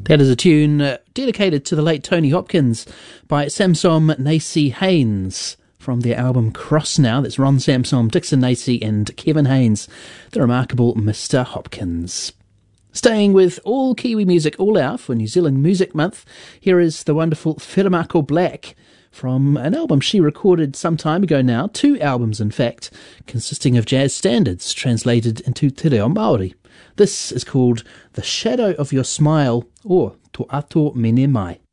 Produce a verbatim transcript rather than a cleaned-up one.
That is a tune uh, dedicated to the late Tony Hopkins by Samsom Nacy Haynes from their album Cross Now. That's Ron Samsom, Dixon Nacy and Kevin Haynes, the remarkable Mister Hopkins. Staying with all Kiwi music all out for New Zealand Music Month, here is the wonderful Whiramako Black from an album she recorded some time ago now, two albums in fact, consisting of jazz standards translated into te reo Māori. This is called The Shadow of Your Smile, or To Ato Mene Mai.